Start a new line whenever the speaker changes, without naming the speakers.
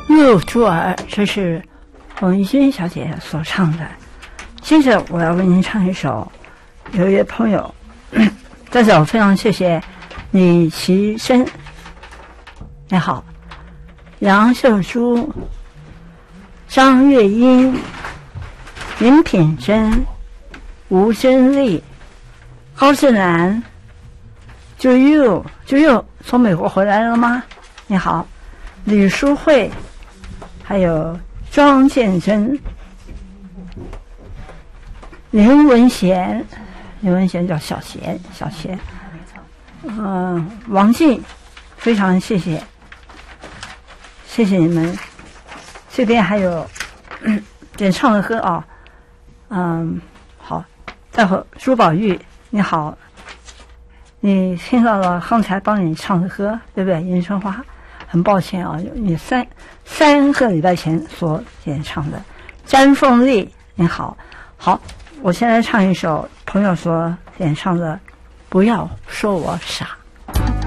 又珠儿，这是冯玉君小姐所唱的。接着我要为您唱一首，有一位朋友，在这我非常谢谢李其生，你好，杨秀珠、张月英、林品珍、吴珍丽、高志南、就又从美国回来了吗？你好，吕淑慧，还有庄建珍、林文贤叫小贤，王静，非常谢谢你们。这边还有点唱的歌啊，好，待会儿朱宝玉，你好，你听到了刚才帮你唱的歌，对不对？迎春花，很抱歉啊，你三个礼拜前所演唱的。詹凤丽，你好，我现在唱一首朋友所演唱的《不要说我傻》。